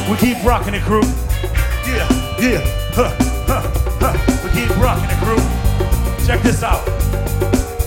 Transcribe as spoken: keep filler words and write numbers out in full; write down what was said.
We keep rocking it, crew. Yeah, yeah, huh, huh, huh. We keep rocking it, crew. Check this out.